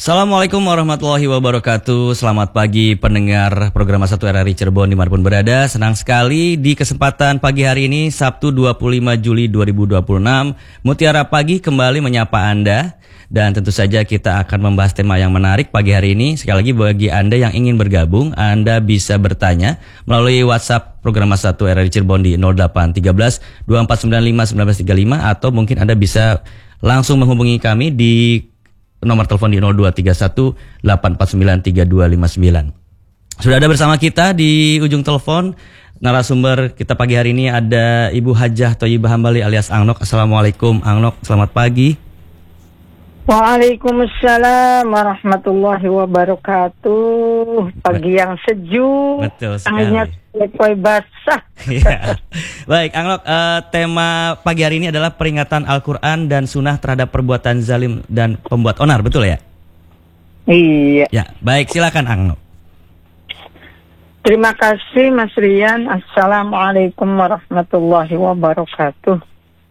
Assalamualaikum warahmatullahi wabarakatuh. Selamat pagi pendengar program 1 RRI Cirebon dimanapun berada. Senang sekali di kesempatan pagi hari ini Sabtu 25 Juli 2026 Mutiara Pagi kembali menyapa Anda. Dan tentu saja kita akan membahas tema yang menarik pagi hari ini. Sekali lagi bagi Anda yang ingin bergabung, Anda bisa bertanya melalui WhatsApp program 1 RRI Cirebon di 0813 2495 1935 atau mungkin Anda bisa langsung menghubungi kami di nomor telepon di 0231 849 3259. Sudah ada bersama kita di ujung telepon narasumber kita pagi hari ini ada Ibu Hajah Thayyibah Hambali alias Angnok. Assalamualaikum Angnok, selamat pagi. Waalaikumsalam warahmatullahi wabarakatuh. Pagi yang sejuk. Betul sekali. Kue basah. Ya. Baik, Angnok, tema pagi hari ini adalah peringatan Al-Quran dan Sunnah terhadap perbuatan zalim dan pembuat onar, betul ya? Iya. Ya, baik, silakan Angnok. Terima kasih Mas Rian. Assalamualaikum warahmatullahi wabarakatuh.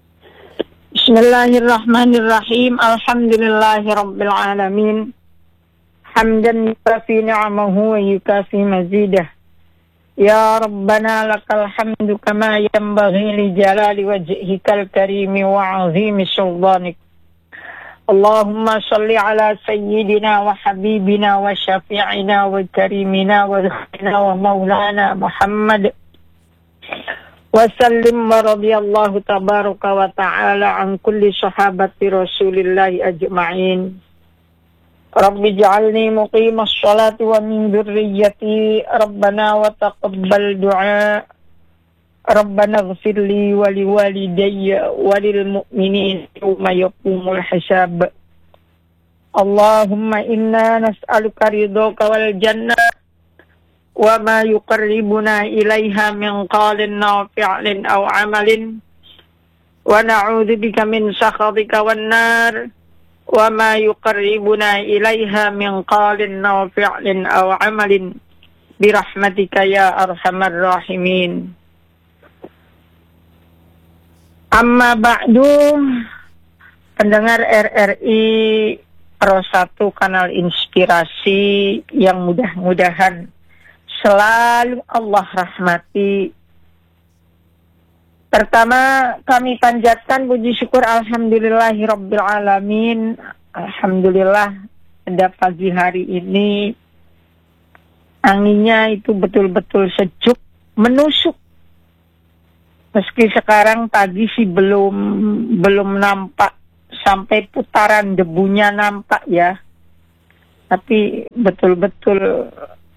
Bismillahirrahmanirrahim. Alhamdulillahirabbil alamin. Hamdan yukafi ni'amahu wa yukafi mazidah. Ya Rabbana lakal hamdu kama yanbaghi li jalali wajhikal karimi wa 'azimi sultanik. Allahumma salli ala sayyidina wa habibina wa syafi'ina wa karimina wa dhakhina wa maulana Muhammad wa sallim wa radiyallahu tabaraka wa ta'ala an kulli sahabati rasulillahi ajma'in. Rabbi ja'alni muqimas salati wa min dhurriyyati Rabbana wa taqabbal du'a Rabbana ighfirli wa liwalidayya wa lil mu'minin yawma yaqumul hisab. Allahumma inna nas'aluka ridhaka wal jannah wa ma yuqarribuna ilaiha min qawlin aw fi'lin aw amalin wa na'udzubika min sakhatika wan nar wa ma yuqarribuna ilaiha min qawlin aw fi'lin aw amalin bi rahmatika ya arhamar rahimin. Amma ba'du, pendengar RRI Pro 1 kanal inspirasi yang mudah-mudahan selalu Allah rahmati. Pertama, kami panjatkan puji syukur alhamdulillahirabbil alamin. Alhamdulillah pada pagi hari ini anginnya itu betul-betul sejuk, menusuk. Meski sekarang pagi sih belum nampak sampai putaran debunya nampak ya. Tapi betul-betul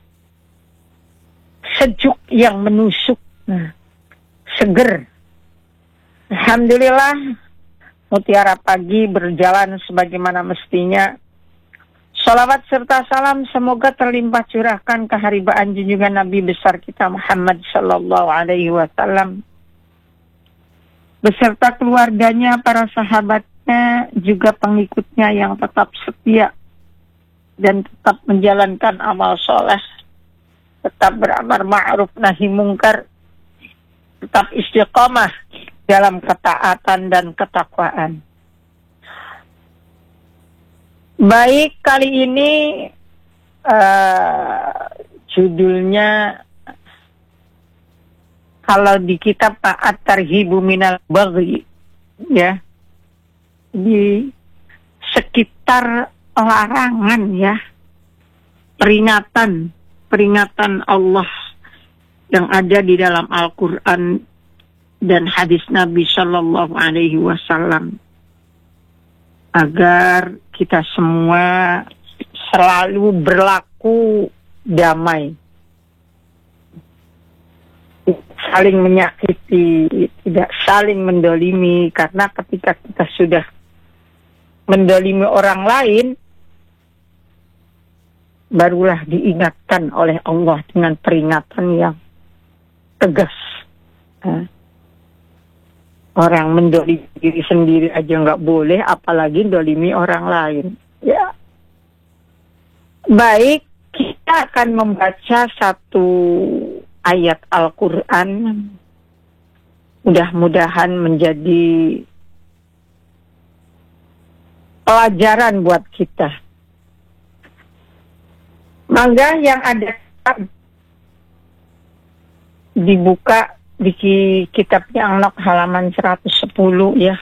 sejuk yang menusuk, seger. Alhamdulillah, mutiara pagi berjalan sebagaimana mestinya. Salawat serta salam semoga terlimpah curahkan keharibaan junjungan Nabi besar kita Muhammad sallallahu alaihi wasallam beserta keluarganya, para sahabatnya, juga pengikutnya yang tetap setia dan tetap menjalankan amal soleh, tetap beramar ma'ruf nahi mungkar, tetap istiqamah dalam ketaatan dan ketakwaan. Baik, kali ini judulnya kalau di kitab At-Tarhibu minal Baghi ya, di sekitar larangan ya, peringatan Allah yang ada di dalam Al-Quran dan hadis Nabi Sallallahu Alaihi Wasallam agar kita semua selalu berlaku damai, saling menyakiti, tidak saling mendolimi, karena ketika kita sudah mendolimi orang lain barulah diingatkan oleh Allah dengan peringatan yang tegas. Orang mendolimi diri sendiri aja nggak boleh, apalagi dolimi orang lain. Ya, baik, kita akan membaca satu ayat Al-Quran. Mudah-mudahan menjadi pelajaran buat kita. Mangga yang ada dibuka di kitabnya Anak halaman 110 ya.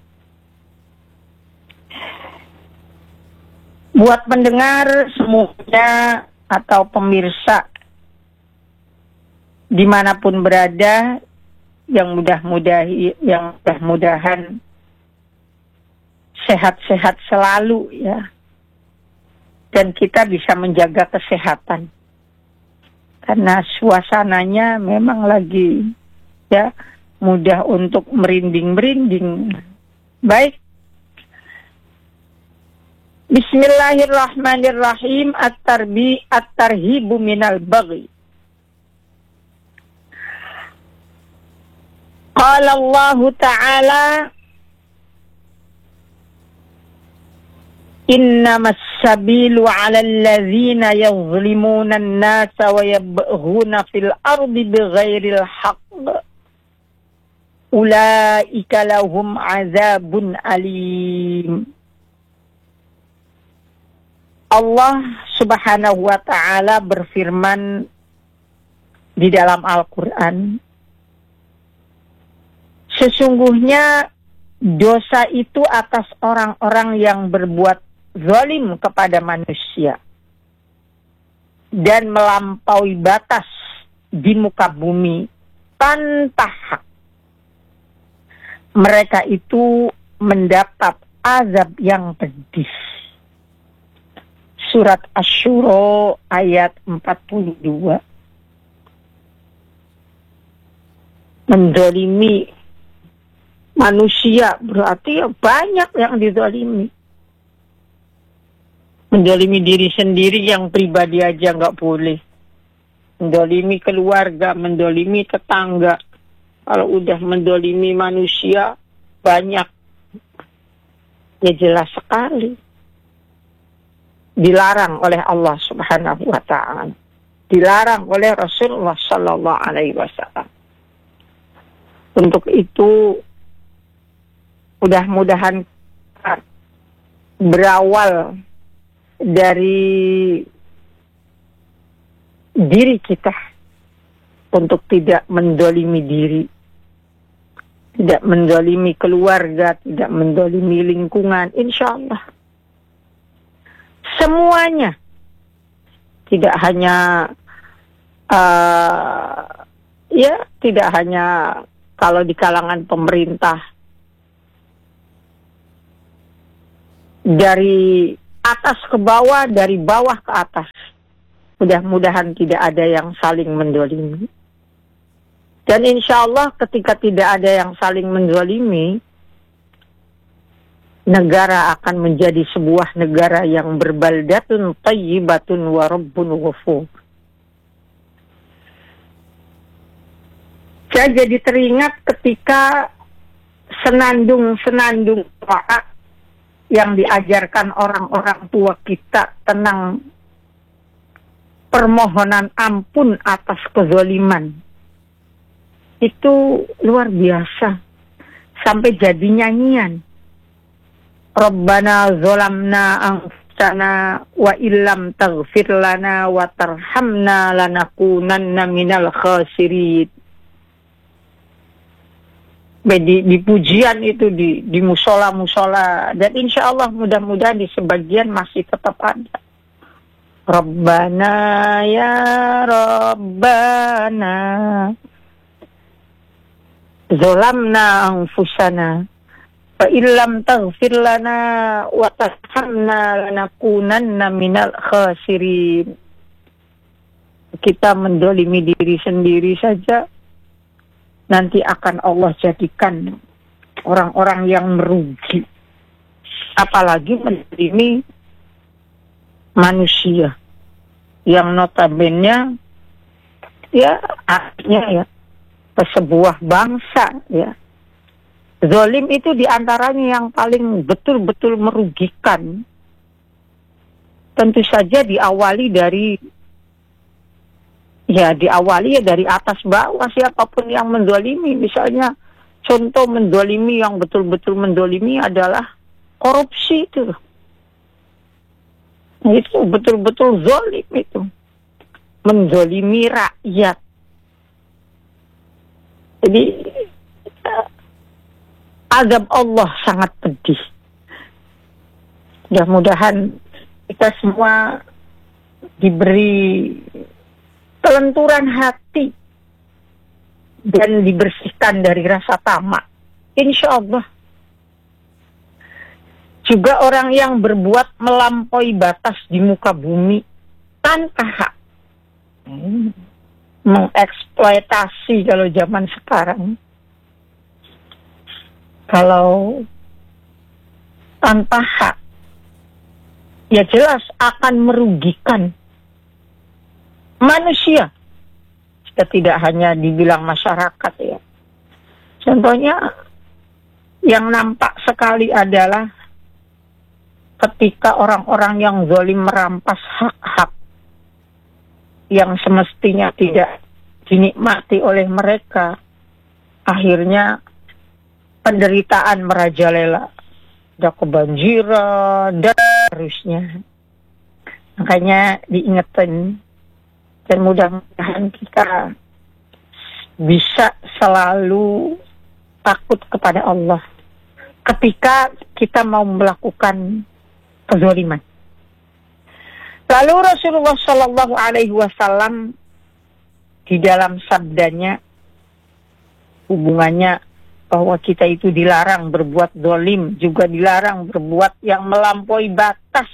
Buat pendengar semuanya atau pemirsa dimanapun berada, yang mudah-mudahan sehat-sehat selalu ya, dan kita bisa menjaga kesehatan karena suasananya memang lagi ya mudah untuk merinding-merinding. Baik, Bismillahirrahmanirrahim. At-tarhibu minal baghi. Qala Allah Ta'ala, innamas sabilu 'alal ladzina yadhlimuna an-nasa wa yabghuna fil ardi bighairil haqq. Ulaika lahum 'adzabun alim. Allah Subhanahu wa Ta'ala berfirman di dalam Al-Quran, sesungguhnya dosa itu atas orang-orang yang berbuat zalim kepada manusia dan melampaui batas di muka bumi tanpa hak. Mereka itu mendapat azab yang pedih. Surat Asy-Syura ayat 42. Menzalimi manusia berarti banyak yang dizalimi. Menzalimi diri sendiri yang pribadi aja nggak boleh. Menzalimi keluarga, menzalimi tetangga. Kalau udah menzalimi manusia banyak, ya jelas sekali. Dilarang oleh Allah Subhanahu wa Ta'ala, dilarang oleh Rasulullah Sallallahu Alaihi Wasallam. Untuk itu mudah-mudahan berawal dari diri kita untuk tidak menzalimi diri, tidak menzalimi keluarga, tidak menzalimi lingkungan, insya Allah. Semuanya, tidak hanya tidak hanya kalau di kalangan pemerintah, dari atas ke bawah, dari bawah ke atas, mudah-mudahan tidak ada yang saling menzalimi. Dan insya Allah ketika tidak ada yang saling menzalimi, negara akan menjadi sebuah negara yang berbaldatun thayyibatun wa rabbun ghafur. Saya jadi teringat ketika senandung-senandung doa yang diajarkan orang-orang tua kita tentang permohonan ampun atas kezaliman. Itu luar biasa. Sampai jadi nyanyian. Rabbana zolamna anfusana wa illam taghfir lana wa tarhamna lanakunanna minal khasirin. Di pujian itu di musola-musola, dan insya Allah mudah-mudahan di sebagian masih tetap ada. Rabbana ya Rabbana zolamna anfusana fa illam taghfir lana wa tarhamna lanakunanna minal khasirin. Kita mendolimi diri sendiri saja, nanti akan Allah jadikan orang-orang yang merugi. Apalagi mendolimi manusia yang notabene ya artinya ya sebuah bangsa ya. Zalim itu diantaranya yang paling betul-betul merugikan. Tentu saja diawali dari atas bawah, siapapun yang menzalimi. Misalnya contoh menzalimi yang betul-betul menzalimi adalah korupsi itu. Nah, itu betul-betul zalim itu. Menzalimi rakyat. Jadi azab Allah sangat pedih. Mudah-mudahan kita semua diberi kelenturan hati dan dibersihkan dari rasa tamak. Insya Allah. Juga orang yang berbuat melampaui batas di muka bumi tanpa hak. Mengeksploitasi kalau zaman sekarang. Kalau tanpa hak, ya jelas akan merugikan manusia. Kita tidak hanya dibilang masyarakat ya. Contohnya yang nampak sekali adalah ketika orang-orang yang zalim merampas hak-hak yang semestinya tidak dinikmati oleh mereka, akhirnya penderitaan merajalela, ada kebanjiran dan seterusnya. Makanya diingetin, dan mudah-mudahan kita bisa selalu takut kepada Allah ketika kita mau melakukan kezaliman. Lalu Rasulullah Shallallahu Alaihi Wasallam di dalam sabdanya, hubungannya bahwa kita itu dilarang berbuat zalim, juga dilarang berbuat yang melampaui batas.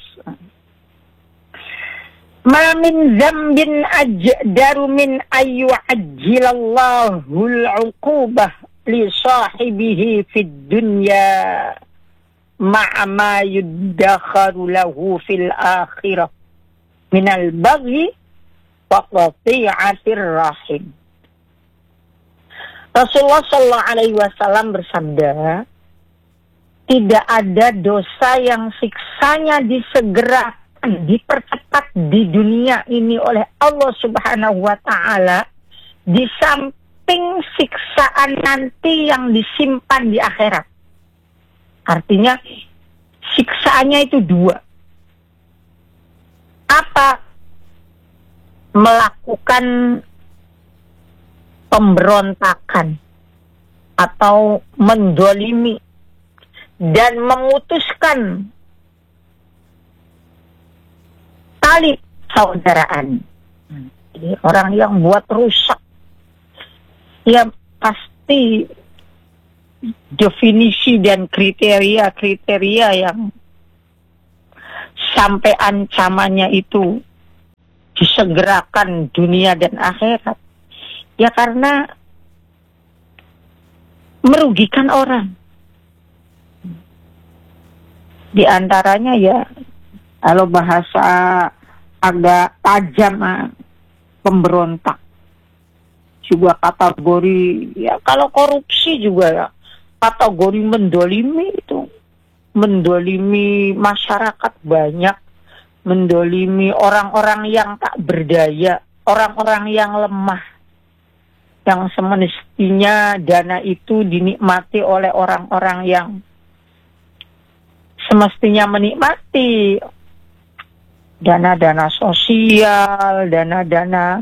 Ma min zambin ajdaru min ayyu'ajjilallahu al-'uqubah li sahibihi fid dunya ma'a ma yuddakharu lahu fil akhirah minal baghi wa qati'atir rahim. Rasulullah Shallallahu Alaihi Wasallam bersabda, tidak ada dosa yang siksanya disegerakan, dipercepat di dunia ini oleh Allah Subhanahu Wa Taala, di samping siksaan nanti yang disimpan di akhirat. Artinya siksaannya itu dua. Apa? Melakukan pemberontakan atau mendolimi dan memutuskan tali persaudaraan. Jadi orang yang buat rusak, ya pasti definisi dan kriteria yang sampai ancamannya itu disegerakan dunia dan akhirat. Ya karena merugikan orang. Di antaranya ya, kalau bahasa agak tajam, pemberontak. Juga kategori, ya kalau korupsi juga ya, kategori mendolimi itu. Mendolimi masyarakat banyak, mendolimi orang-orang yang tak berdaya, orang-orang yang lemah, yang semestinya dana itu dinikmati oleh orang-orang yang semestinya menikmati, dana-dana sosial, dana-dana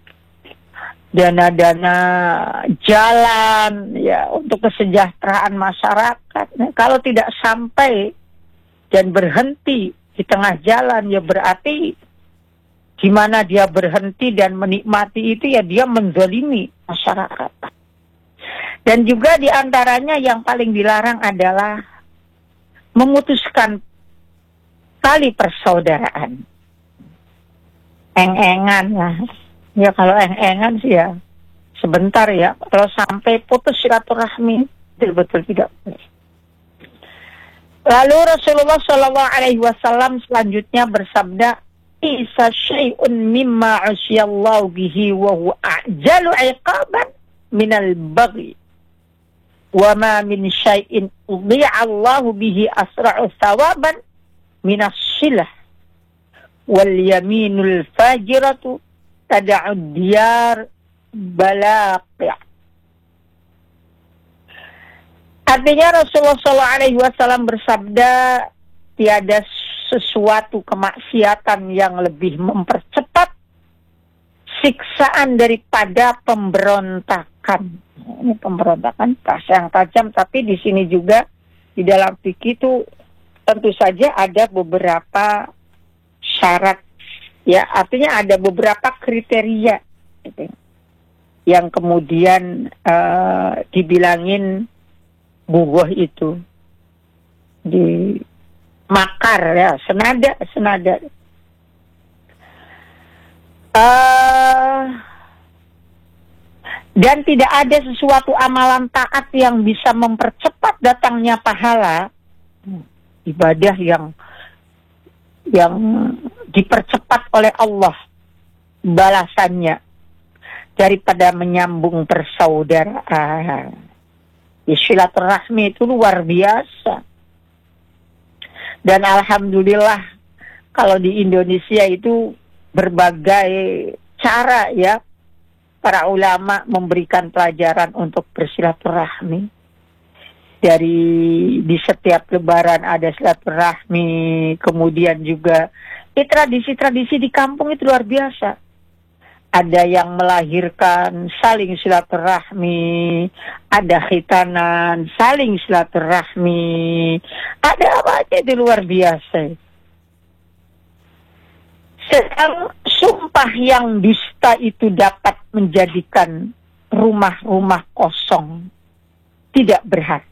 jalan ya untuk kesejahteraan masyarakat. Nah, kalau tidak sampai dan berhenti di tengah jalan, ya berarti di mana dia berhenti dan menikmati itu ya dia menzalimi masyarakat. Dan juga di antaranya yang paling dilarang adalah memutuskan tali persaudaraan. Eng-engan lah. Ya kalau eng-engan sih ya sebentar ya. Kalau sampai putus silaturahmi, betul-betul tidak boleh. Lalu Rasulullah SAW selanjutnya bersabda, "Isa syai'un mimma asyallahu bihi wa huwa a'jalu 'iqaban minal baghi. Wa ma min syai'in udhi'allahu bihi asra'u thawaban minas silah. Wal yaminul fajiratu tada'ud diyar balaqi'." Artinya Rasulullah SAW bersabda, tiada sesuatu kemaksiatan yang lebih mempercepat siksaan daripada pemberontakan. Ini pemberontakan bahasa yang tajam, tapi di sini juga di dalam fikih itu tentu saja ada beberapa syarat, ya, artinya ada beberapa kriteria gitu, yang kemudian dibilangin bugoh itu di makar, ya, senada. Dan tidak ada sesuatu amalan taat yang bisa mempercepat datangnya pahala, ibadah yang dipercepat oleh Allah balasannya daripada menyambung persaudaraan. Silaturahmi itu luar biasa. Dan alhamdulillah kalau di Indonesia itu berbagai cara, ya, para ulama memberikan pelajaran untuk bersilaturahmi. Di setiap lebaran ada silaturahmi, kemudian juga tradisi-tradisi di kampung itu luar biasa. Ada yang melahirkan saling silaturahmi, ada khitanan saling silaturahmi, ada apa aja itu luar biasa. Sedang sumpah yang dusta itu dapat menjadikan rumah-rumah kosong tidak berharga.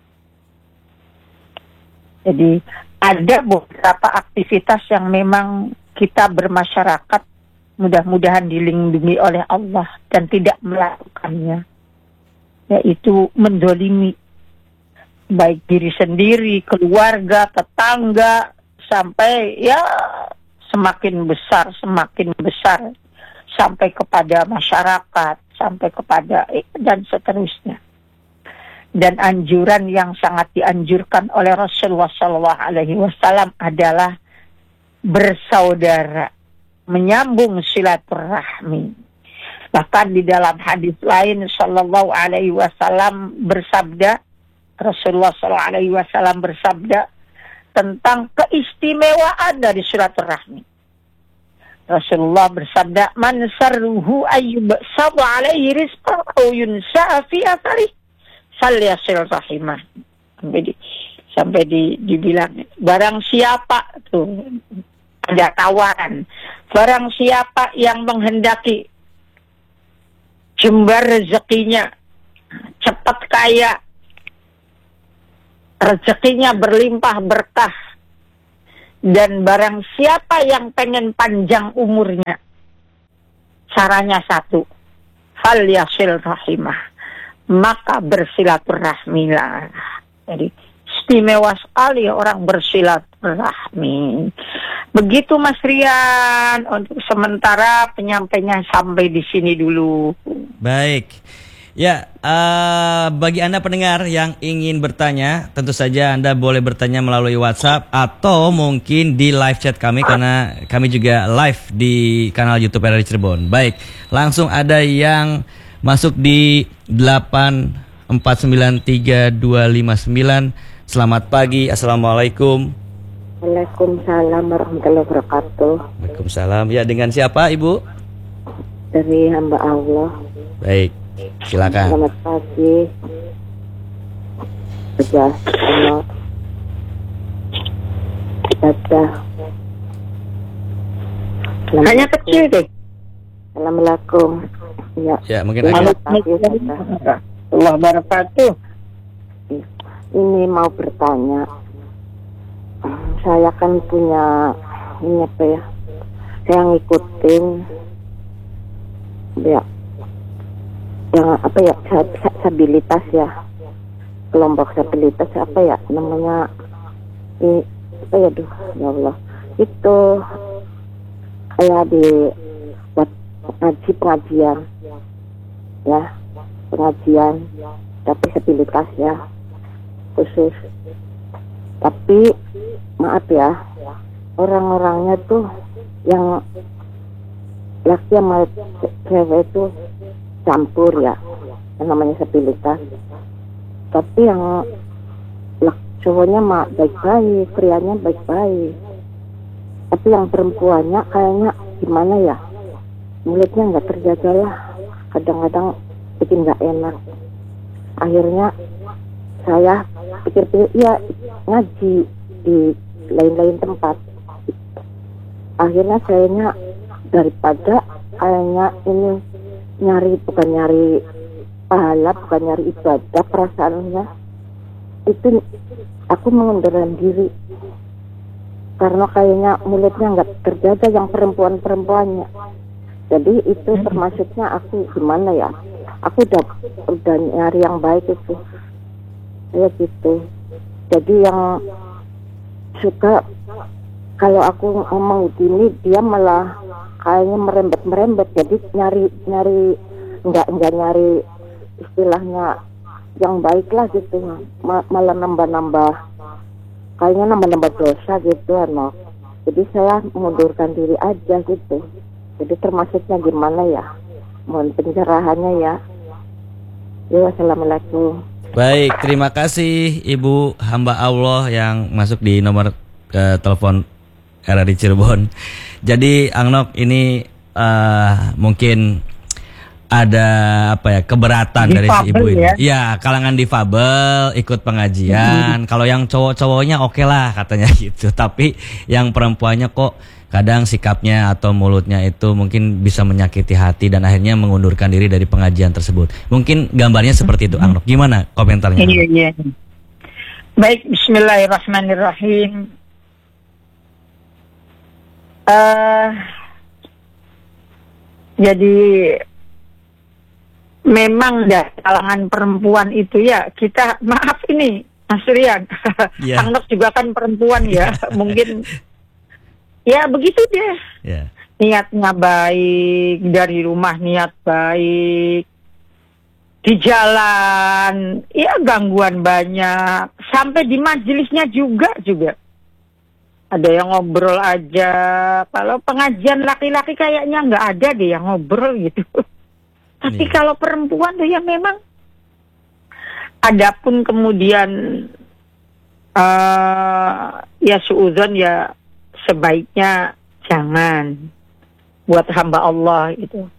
Jadi ada beberapa aktivitas yang memang kita bermasyarakat mudah-mudahan dilindungi oleh Allah dan tidak melakukannya, yaitu mendolimi baik diri sendiri, keluarga, tetangga, sampai ya semakin besar sampai kepada masyarakat, sampai kepada dan seterusnya. Dan anjuran yang sangat dianjurkan oleh Rasulullah SAW adalah bersaudara, menyambung silaturahmi. Bahkan di dalam hadis lain Sallallahu Alaihi Wasallam bersabda, Rasulullah Sallallahu Alaihi Wasallam bersabda tentang keistimewaan dari silaturahmi. Rasulullah bersabda, "Man sarruhu ayyub sabu alaihi rizqan aw yunsa'a fi athari falyasil rahimah." Sampai dibilang, barang siapa tuh ada tawaran, barang siapa yang menghendaki jembar rezekinya, cepat kaya, rezekinya berlimpah berkah, dan barang siapa yang pengen panjang umurnya, caranya satu, fal yasil rahimah, maka bersilaturahmilah. Jadi istimewa sekali orang bersilaturahmi. Begitu Mas Rian, untuk sementara penyampainya sampai di sini dulu. Baik. Ya, bagi Anda pendengar yang ingin bertanya, tentu saja Anda boleh bertanya melalui WhatsApp atau mungkin di live chat kami, karena kami juga live di kanal YouTube RRI Cirebon. Baik, langsung ada yang masuk di 8493259. Selamat pagi, Assalamualaikum. Waalaikumsalam warahmatullahi wabarakatuh. Waalaikumsalam. Ya, dengan siapa Ibu? Dari hamba Allah. Baik, silakan. Selamat pagi. Allah. Dadah. Hanya kecil deh. Assalamualaikum. Ya, mungkin agak. Allah barakatuh. Ini mau bertanya. Saya kan punya ini apa ya? Saya ngikutin ya yang apa ya, disabilitas ya, kelompok disabilitas apa ya namanya, ini apa ya, ya Allah, itu kayak di buat pengajian ya, pengajian tapi disabilitas ya khusus. Tapi maaf ya, orang-orangnya tuh yang laki sama cewek itu campur ya, yang namanya disabilitas. Tapi yang cowoknya mah baik-baik, prianya baik-baik. Tapi yang perempuannya kayaknya gimana ya, mulutnya nggak terjaga lah, kadang-kadang bikin nggak enak. Akhirnya saya pikir-pikir ya ngaji di lain-lain tempat. Akhirnya sayanya daripada kayaknya ini bukan nyari pahala, bukan nyari ibadah, perasaannya itu aku mengundurkan diri karena kayaknya mulutnya nggak terjaga yang perempuannya. Jadi itu termasuknya aku gimana ya, aku udah nyari yang baik itu ya gitu. Jadi yang suka kalau aku ngomong gini dia malah kayaknya merembet, jadi nyari nggak nyari istilahnya yang baik lah gitu, malah nambah kayaknya nambah dosa gitu ano. Jadi saya mengundurkan diri aja gitu. Jadi termasuknya gimana ya, mohon pencerahannya ya. Wassalamualaikum. Baik, terima kasih Ibu hamba Allah yang masuk di nomor telepon RRI Cirebon. Jadi Angnok ini mungkin ada keberatan Difabel dari si ibu ini. ya? Ya, kalangan difabel ikut pengajian. Kalau yang cowok-cowoknya oke lah katanya gitu. Tapi yang perempuannya kok kadang sikapnya atau mulutnya itu mungkin bisa menyakiti hati dan akhirnya mengundurkan diri dari pengajian tersebut. Mungkin gambarnya seperti itu, Angnok. Gimana komentarnya? Iya. Baik, bismillahirrahmanirrahim. Jadi memang dari kalangan perempuan itu ya, kita maaf ini Mas Rian, Yeah. Angnok juga kan perempuan ya, mungkin ya begitu deh. Ya. Niatnya baik, dari rumah niat baik, di jalan ya gangguan banyak, sampai di majelisnya juga ada yang ngobrol aja. Kalau pengajian laki-laki kayaknya nggak ada deh yang ngobrol gitu. Tapi Iya. kalau perempuan tuh ya memang. Adapun kemudian ya suudzon ya sebaiknya jangan buat hamba Allah itu.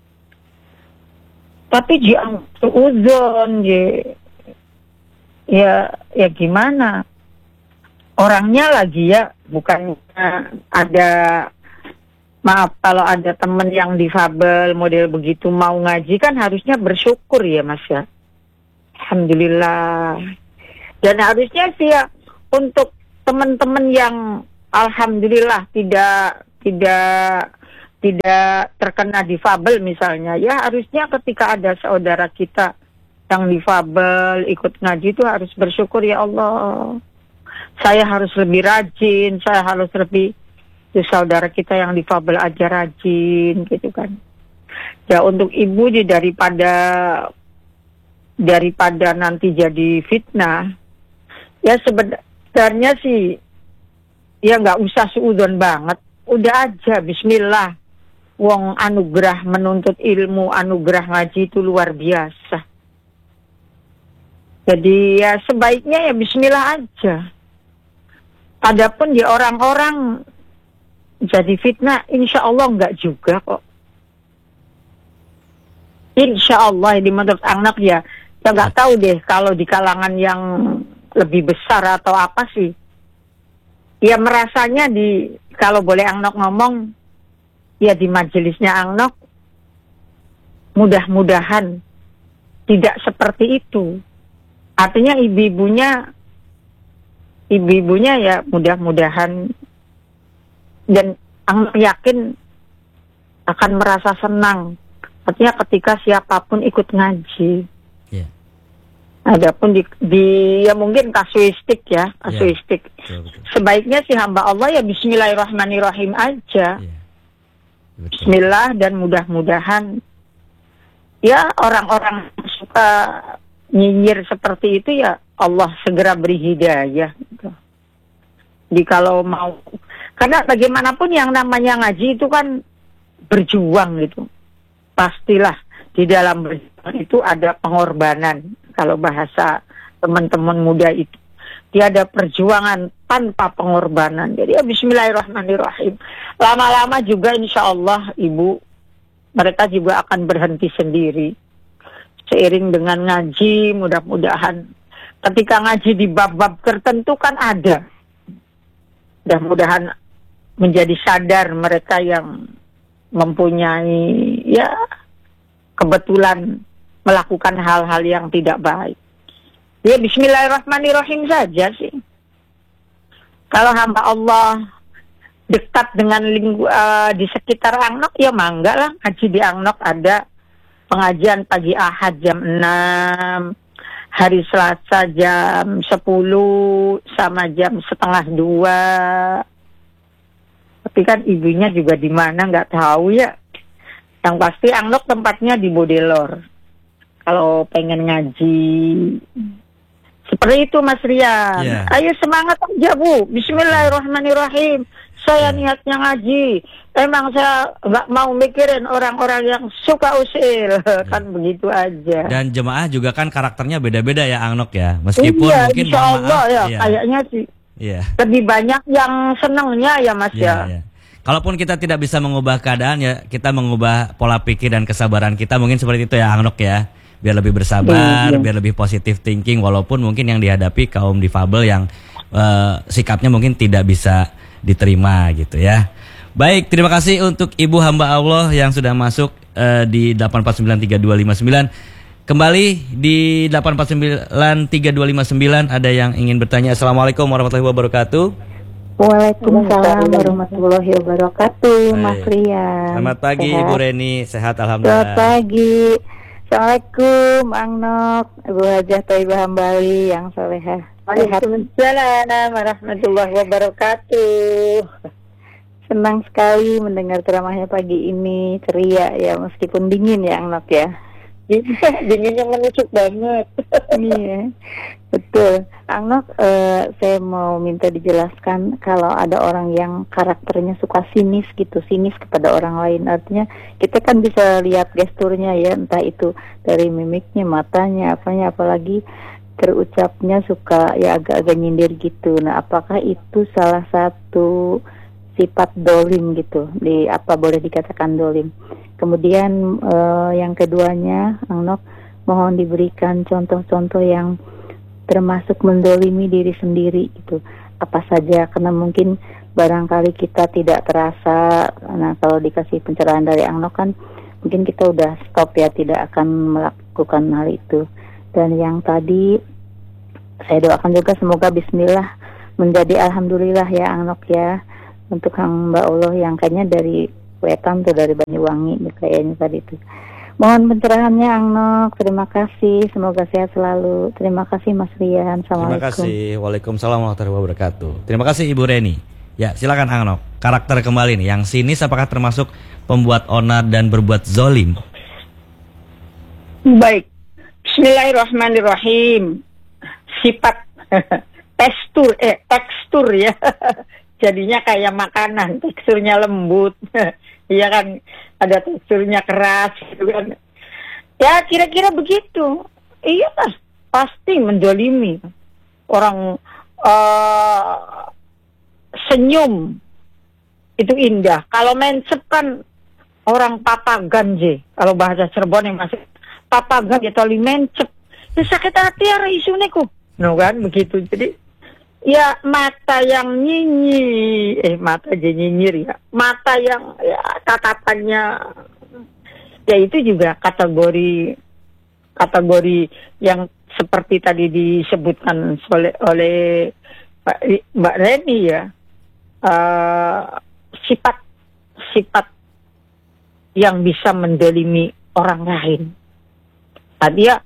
Tapi jangan suudzon ya gimana? Orangnya lagi ya, bukan ada, maaf kalau ada temen yang difabel model begitu mau ngaji kan harusnya bersyukur ya Mas ya. Alhamdulillah. Dan harusnya sih ya untuk teman-teman yang alhamdulillah tidak terkena difabel misalnya, ya harusnya ketika ada saudara kita yang difabel ikut ngaji itu harus bersyukur, ya Allah. Saya harus lebih rajin, saya harus lebih, ya saudara kita yang difabel aja rajin gitu kan. Ya untuk ibu daripada nanti jadi fitnah, ya sebenarnya sih ya nggak usah suudzon banget, udah aja bismillah. Wong anugerah menuntut ilmu, anugerah ngaji itu luar biasa. Jadi ya sebaiknya ya bismillah aja. Adapun di orang-orang jadi fitnah, insya Allah enggak juga kok. Insya Allah, ini menurut anak ya nggak tahu deh kalau di kalangan yang lebih besar atau apa sih. Ya merasanya kalau boleh Angnok ngomong, ya di majelisnya Angnok, mudah-mudahan tidak seperti itu. Artinya ibu-ibunya ya mudah-mudahan, dan Angnok yakin akan merasa senang. Artinya ketika siapapun ikut ngaji. Yeah. Adapun ya mungkin kasuistik ya, kasuistik. Yeah. Betul. Sebaiknya si hamba Allah ya bismillahirrahmanirrahim aja. Yeah. Betul. Bismillah, dan mudah-mudahan ya orang-orang suka nyinyir seperti itu ya Allah segera beri hidayah gitu. Jadi kalau mau, karena bagaimanapun yang namanya ngaji itu kan berjuang gitu. Pastilah di dalam berjuang itu ada pengorbanan, kalau bahasa teman-teman muda itu. tiada perjuangan tanpa pengorbanan. Jadi ya bismillahirrahmanirrahim. Lama-lama juga insya Allah ibu, mereka juga akan berhenti sendiri. Seiring dengan ngaji, mudah-mudahan ketika ngaji di bab-bab tertentu kan ada. Mudah-mudahan menjadi sadar mereka yang mempunyai ya kebetulan melakukan hal-hal yang tidak baik. Ya bismillahirrahmanirrahim saja sih. Kalau hamba Allah dekat dengan di sekitar Angnok, ya mangga lah ngaji di Angnok. Ada pengajian pagi Ahad jam 6, hari Selasa jam 10 sama jam setengah 2. Tapi kan ibunya juga di mana nggak tahu ya. Yang pasti Angnok tempatnya di Bodelor. Kalau pengen ngaji. Seperti itu Mas Rian. Yeah. Ayo semangat aja Bu. Bismillahirrahmanirrahim. Saya niatnya ngaji. Emang saya nggak mau mikirin orang-orang yang suka usil. Kan begitu aja. Dan jemaah juga kan karakternya beda-beda ya Angnok ya. Meskipun iya, mungkin insya Allah ya. Iya. Kayaknya sih. Iya. Lebih banyak yang senangnya ya Mas ya. Iya. Kalaupun kita tidak bisa mengubah keadaan ya, kita mengubah pola pikir dan kesabaran kita, mungkin seperti itu ya Angnok ya. Biar lebih bersabar, biar lebih positive thinking, walaupun mungkin yang dihadapi kaum difabel yang sikapnya mungkin tidak bisa diterima gitu ya. Baik, terima kasih untuk Ibu hamba Allah yang sudah masuk di 8493259. Kembali di 8493259 ada yang ingin bertanya. Assalamualaikum warahmatullahi wabarakatuh. Waalaikumsalam warahmatullahi wabarakatuh, Mas Rian. Selamat pagi sehat. Ibu Reni, sehat alhamdulillah. Selamat pagi. Assalamualaikum Angnok, Ibu Hajah Thaibah Hambali yang solehah. Waalaikumsalam warahmatullahi wabarakatuh. Senang sekali mendengar ceramahnya pagi ini, ceria ya meskipun dingin ya Angnok ya. Dinginnya menusuk banget. Iya, betul. Angnok, saya mau minta dijelaskan kalau ada orang yang karakternya suka sinis gitu, sinis kepada orang lain. Artinya kita kan bisa lihat gesturnya ya, entah itu dari mimiknya, matanya, apanya, apalagi terucapnya suka ya agak-agak nyindir gitu. Nah, apakah itu salah satu sifat dolim gitu? Apa boleh dikatakan dolim? Kemudian yang keduanya, Angnok, mohon diberikan contoh-contoh yang termasuk mendolimi diri sendiri gitu. Apa saja, karena mungkin barangkali kita tidak terasa. Nah, kalau dikasih pencerahan dari Angnok kan mungkin kita udah stop ya, tidak akan melakukan hal itu. Dan yang tadi saya doakan juga semoga bismillah menjadi alhamdulillah ya Angnok ya, untuk hamba Allah yang kayaknya dari Wetan tuh, dari Banyuwangi kayaknya tadi itu. Mohon pencerahannya Angnok. Terima kasih, semoga sehat selalu. Terima kasih Mas Rian. Assalamualaikum. Terima kasih. Waalaikumsalam warahmatullahi wabarakatuh. Terima kasih Ibu Reni. Ya silakan Angnok. Karakter kembali nih, yang sinis apakah termasuk pembuat onar dan berbuat zolim? Baik. Bismillahirrahmanirrahim. Sifat tekstur ya. Jadinya kayak makanan, teksturnya lembut. Iya kan, ada teksturnya keras gitu kan. Ya kira-kira begitu. Iya kan, pasti mendolimi. Orang senyum itu indah. Kalau mencep kan orang papagan je. Kalau bahasa Cirebon yang masih papagan ya toli mencep. Ya sakit hati ya isune ku. No kan begitu. Jadi ya mata yang mata aja nyinyir ya. Mata yang ya tatapannya ya itu juga kategori yang seperti tadi disebutkan oleh Mbak Reni ya. Sifat yang bisa mendolimi orang lain. Tadi ya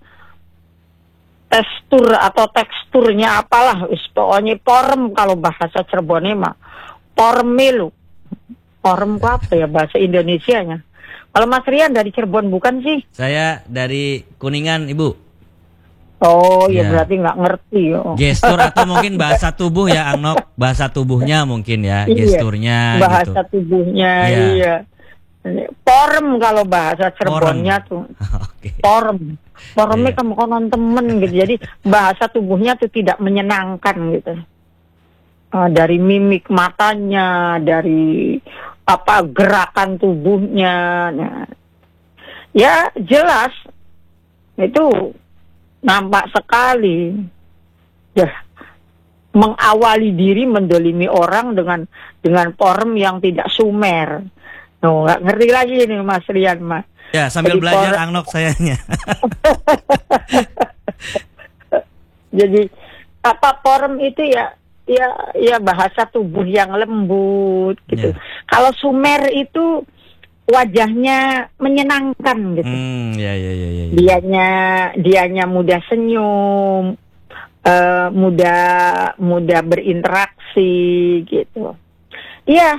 teksturnya apalah, pokoknya porem kalau bahasa Cirebonnya mah pormelu. Porem apa ya bahasa Indonesianya? Kalau Mas Rian dari Cirebon bukan sih? Saya dari Kuningan Ibu. Oh ya berarti nggak ngerti ya. Gestur atau mungkin bahasa tubuh ya Angnok, bahasa tubuhnya mungkin ya, gesturnya. Bahasa gitu. Tubuhnya iya. Porem kalau bahasa Cirebonnya tuh. Oke. Porem. Poremnya Iya. kamu konon temen gitu. Jadi bahasa tubuhnya tuh tidak menyenangkan gitu. Dari mimik matanya, dari gerakan tubuhnya. Nah, ya jelas itu nampak sekali. Ya, mengawali diri mendolimi orang dengan porem yang tidak sumer. Nggak ngerti lagi nih Mas Rian, Mas. Ya, sambil Jadi belajar Angnok sayanya. Jadi porem itu ya bahasa tubuh yang lembut gitu. Ya. Kalau sumer itu wajahnya menyenangkan gitu. Ya. Dianya mudah senyum, mudah berinteraksi gitu. Iya.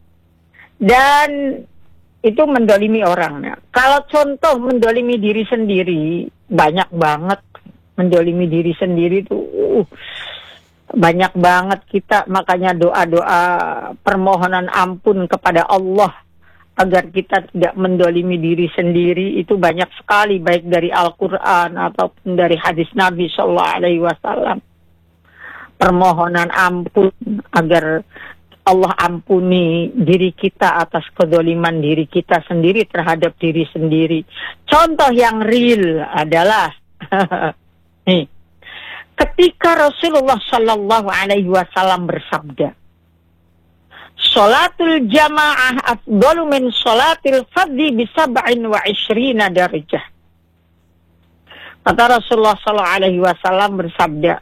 Dan itu mendolimi orang. Nah, kalau contoh mendolimi diri sendiri, banyak banget mendolimi diri sendiri tuh. Banyak banget kita, makanya doa-doa permohonan ampun kepada Allah agar kita tidak mendolimi diri sendiri itu banyak sekali, baik dari Al-Quran ataupun dari hadis Nabi SAW. Permohonan ampun agar Allah ampuni diri kita atas kedoliman diri kita sendiri terhadap diri sendiri. Contoh yang real adalah nih, ketika Rasulullah Shallallahu Alaihi Wasallam bersabda, "Sholatul jamaah afdalu min sholatil fadhi bisab'in wa ishrina darajah." Kata Rasulullah Shallallahu Alaihi Wasallam bersabda,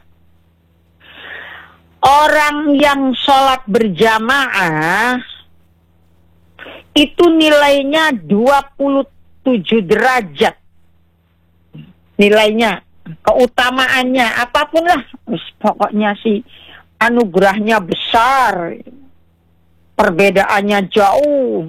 orang yang sholat berjamaah itu nilainya 27 derajat. Nilainya, keutamaannya, apapun lah. Pokoknya sih anugerahnya besar. Perbedaannya jauh.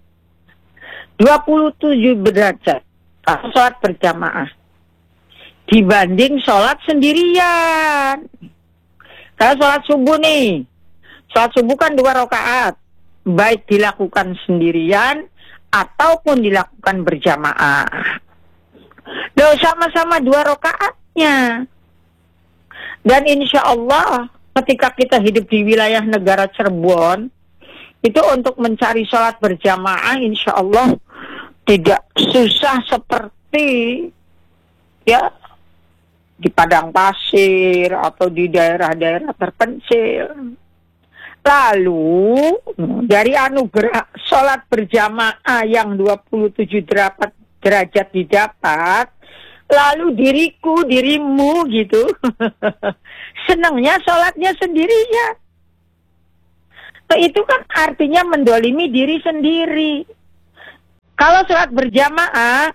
27 derajat kalau sholat berjamaah. Dibanding sholat sendirian. Kalau sholat subuh nih, sholat subuh kan 2 rakaat, baik dilakukan sendirian ataupun dilakukan berjamaah. Loh, sama-sama 2 rakaatnya. Dan insya Allah ketika kita hidup di wilayah negara Cirebon, itu untuk mencari sholat berjamaah insya Allah tidak susah seperti ya di padang pasir atau di daerah-daerah terpencil. Lalu dari anugerah sholat berjamaah yang 27 derajat didapat, lalu dirimu gitu senangnya sholatnya sendirian. Itu kan artinya mendolimi diri sendiri. Kalau sholat berjamaah,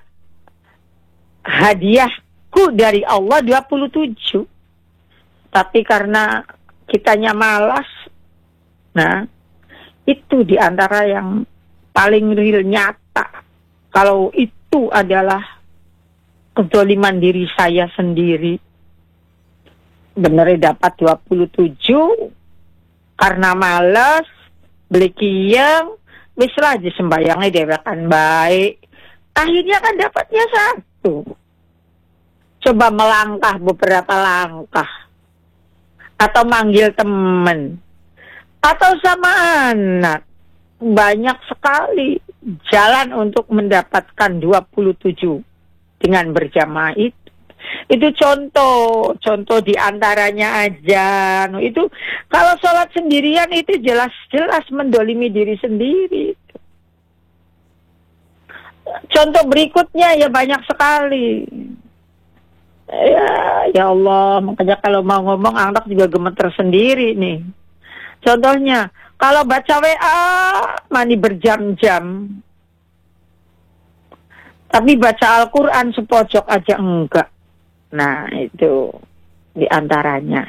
hadiahku dari Allah 27. Tapi karena kitanya malas, nah itu diantara yang paling real nyata. Kalau itu adalah kezaliman diri saya sendiri, bener dapat 27 karena malas beli kiyang, wis lah aja sembayangnya dewekan baik. Akhirnya kan dapatnya 1. Coba melangkah beberapa langkah, atau manggil temen, atau sama anak. Banyak sekali jalan untuk mendapatkan 27 dengan berjamaah itu. Itu contoh diantaranya aja. Itu kalau sholat sendirian itu jelas-jelas mendolimi diri sendiri. Contoh berikutnya ya banyak sekali. Ya Allah, makanya kalau mau ngomong anak juga gemeter sendiri nih. Contohnya, kalau baca WA mani berjam-jam, tapi baca Al-Quran sepojok aja enggak. Nah, itu diantaranya.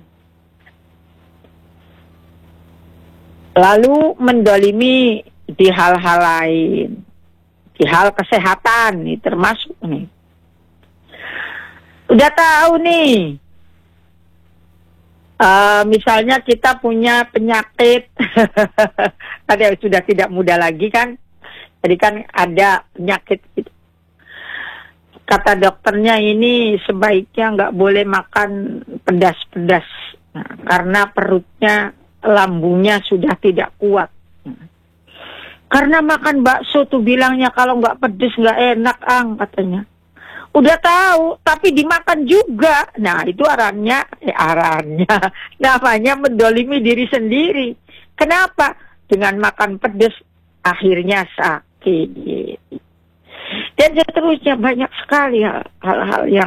Lalu mendolimi di hal-hal lain, di hal kesehatan nih termasuk nih. Udah tahu nih, misalnya kita punya penyakit, ada sudah tidak muda lagi kan, Jadi kan ada penyakit gitu. Kata dokternya ini sebaiknya nggak boleh makan pedas-pedas. Nah, karena perutnya, lambungnya sudah tidak kuat. Karena makan bakso tuh bilangnya kalau nggak pedes nggak enak, Ang, katanya. Udah tahu, tapi dimakan juga. Nah, itu arahnya namanya mendolimi diri sendiri. Kenapa? Dengan makan pedes akhirnya sakit. Dan seterusnya banyak sekali hal-hal yang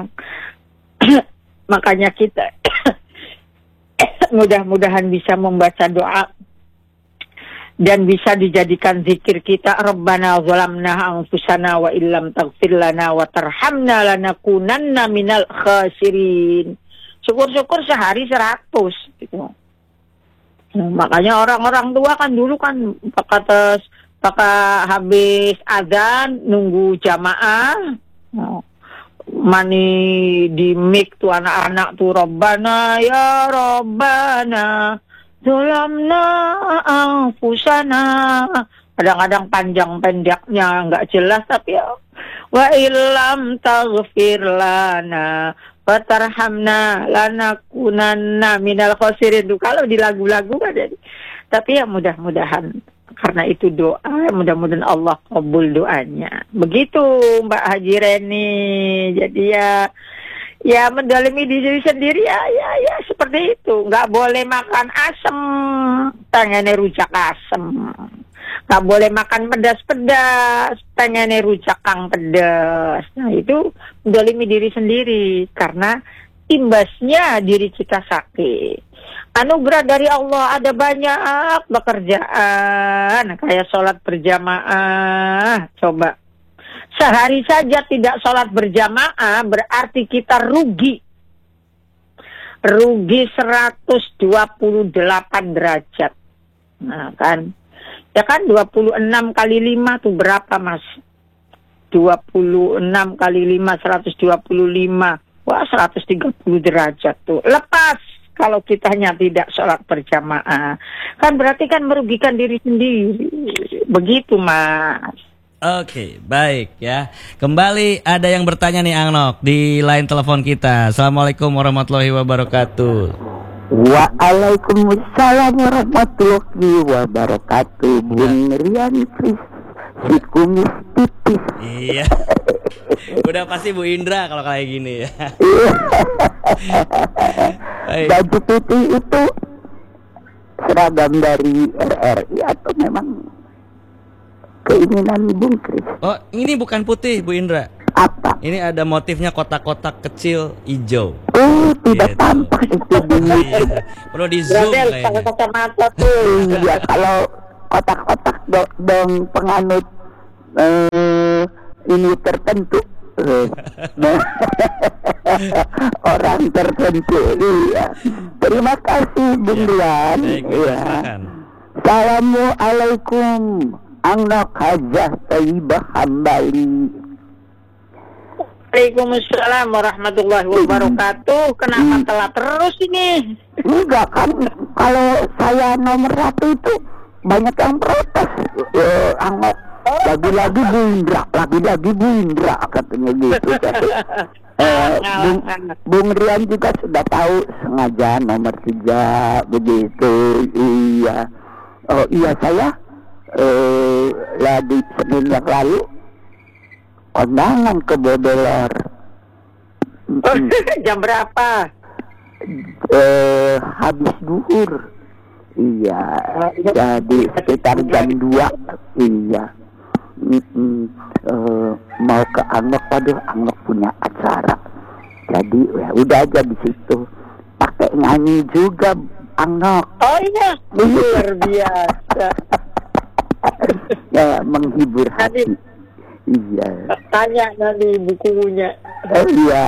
makanya kita mudah-mudahan bisa membaca doa dan bisa dijadikan zikir kita. Rabbana zalamna anfusana wa illam taghfir lana wa tarhamna lanakunanna minal khasirin. Syukur-syukur sehari 100 gitu. Nah, makanya orang-orang tua kan dulu kan pakai habis azan nunggu jamaah. Nah, mani di mic tuh anak-anak tuh, Rabbana ya Rabbana zalamna anfusana. Kadang-kadang panjang pendeknya nggak jelas, tapi ya wa illam taghfir lana wa tarhamna lanakunanna minal khasirin. Kalau di lagu-lagu kan jadi. Tapi ya mudah-mudahan karena itu doa, mudah-mudahan Allah kabul doanya. Begitu Mbak Haji Reni. Jadi ya mendalimi diri sendiri ya seperti itu. Nggak boleh makan asem, pengennya rujak asem. Nggak boleh makan pedas-pedas, pengennya rujak kang pedas. Nah, itu mendalimi diri sendiri karena imbasnya diri kita sakit. Anugerah dari Allah ada banyak pekerjaan, kayak sholat berjamaah. Coba sehari saja tidak sholat berjamaah berarti kita rugi 128 derajat. Nah kan, ya kan 26 kali 5 tuh berapa Mas? 26 kali 5 125. Wah 130 derajat tuh. Lepas kalau kitanya tidak sholat berjamaah. Kan berarti kan merugikan diri sendiri. Begitu Mas. Oke, baik ya. Kembali ada yang bertanya nih Angnok di line telepon kita. Assalamualaikum warahmatullahi wabarakatuh. Waalaikumsalam warahmatullahi wabarakatuh. Bung Rian Fris, si kumis tipis. Iya. Udah pasti Bu Indra kalau kayak gini ya. Baju putih itu seragam dari RRI atau memang keinginan Bung Kris? Oh, ini bukan putih Bu Indra. Apa? Ini ada motifnya kotak-kotak kecil hijau. Oh, tidak Gitu. tampak itu dulu. Iya. Perlu di zoom Pakai kayaknya. kacamata tuh. Iya, kalau kotak-kotak dong penganut ini tertentu. Nah, orang tertentu. Iya. Terima kasih Bung Dian. Baik, Iya. silakan. Assalamualaikum. Angnok Hajah Taibah Hambali. Waalaikumsalam warahmatullahi wabarakatuh. Kenapa telat terus ini? Enggak kan, kalau saya nomor 1 itu banyak yang protes. Angnok lagi-lagi Bu Indra katanya gitu. Bung Rian juga sudah tahu sengaja nomor 3 begitu. Iya. Oh iya, saya lagi Senin yang lalu kondangan ke Bodelor. Jam berapa? Habis duhur. Iya, jadi sekitar jam 2. Iya. Mau ke Angnok, waduh Angnok punya acara. Jadi ya udah aja di situ. Pakai nyanyi juga Angnok. Oh iya, luar biasa. Ya, menghibur hati. Iya. Tanya nanti bukunya. Iya.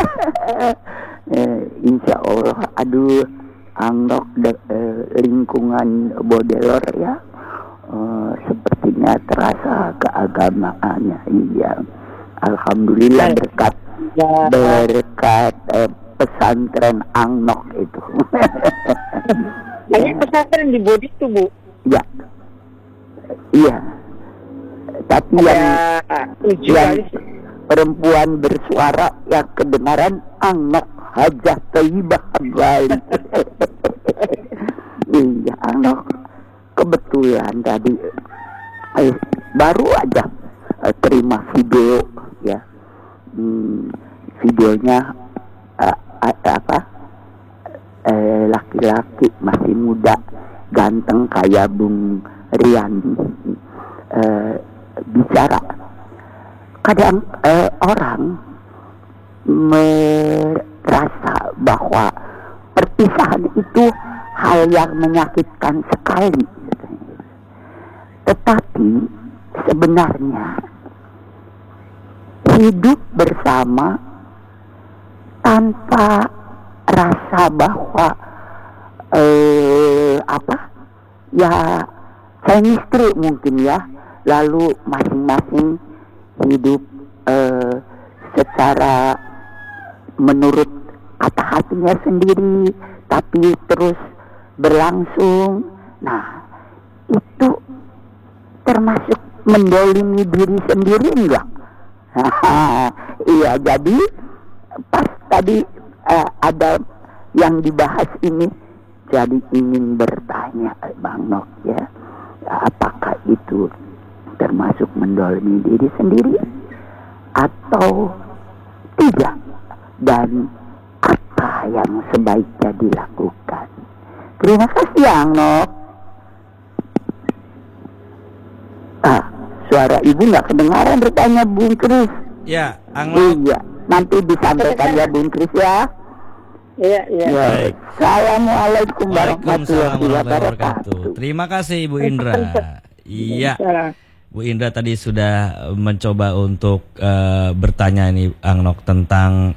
Insya Allah. Aduh, Angnok lingkungan Bodelor ya. Sepertinya terasa keagamaannya. Iya. Alhamdulillah berkat pesantren Angnok itu. Banyak pesantren di Bodi tuh Bu. Ya. Iya. yang perempuan bersuara yang kedengaran anak Hajah Thayyibah Bali. Iya, anak kebetulan tadi baru aja terima video ya. Videonya laki-laki masih muda ganteng kayak Bung Rian bicara. Kadang orang merasa bahwa perpisahan itu hal yang menyakitkan sekali, tetapi sebenarnya hidup bersama tanpa rasa bahwa chemistry mungkin ya, lalu masing-masing hidup secara menurut kata hatinya sendiri, tapi terus berlangsung. Nah, itu termasuk mendolimi diri sendiri enggak? Iya, jadi pas tadi ada yang dibahas ini, jadi ingin bertanya Bang Nok ya, apakah itu termasuk mendolimi diri sendiri atau tidak, dan apa yang sebaiknya dilakukan? Terima kasih Bang Nok. Suara ibu nggak kedengaran, bertanya Bung Kris. Ya, Nok. Iya, nanti disampaikan ya Bung Kris ya. Iya. Baik. Assalamualaikum Waalaikumsalam warahmatullahi warahmatullahi wabarakatuh. wabarakatuh. Terima kasih Ibu Indra. Iya. Bu Indra tadi sudah mencoba untuk bertanya nih Nok tentang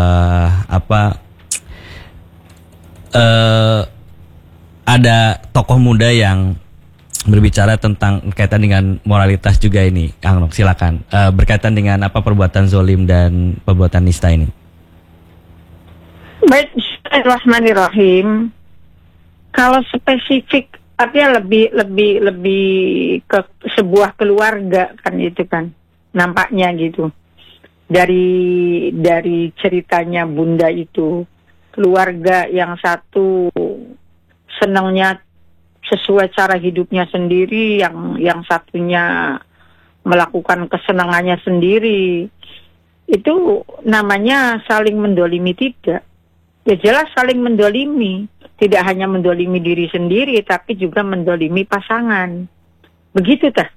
ada tokoh muda yang berbicara tentang kaitan dengan moralitas juga ini, Nok, silakan berkaitan dengan apa perbuatan zolim dan perbuatan nista ini. Baik, Bismillahirrahmanirrahim. Kalau spesifik artinya lebih ke sebuah keluarga kan, itu kan nampaknya gitu. Dari ceritanya Bunda itu, keluarga yang satu senangnya sesuai cara hidupnya sendiri, yang satunya melakukan kesenangannya sendiri. Itu namanya saling mendolimi, tidak? Ya jelas saling mendolimi. Tidak hanya mendolimi diri sendiri, tapi juga mendolimi pasangan. Begitu tah?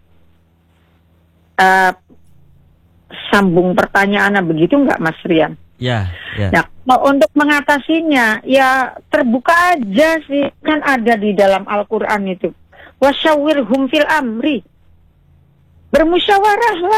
Sambung pertanyaannya begitu nggak Mas Rian? Ya. Nah, untuk mengatasinya, ya terbuka aja sih. Kan ada di dalam Al-Quran itu. Wasyawirhum fil amri. Bermusyawarahlah.